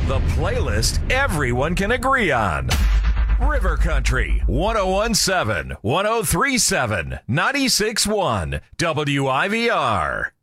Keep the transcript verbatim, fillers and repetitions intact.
The playlist everyone can agree on. River Country, one oh one point seven, one oh three point seven, ninety-six point one, W I V R.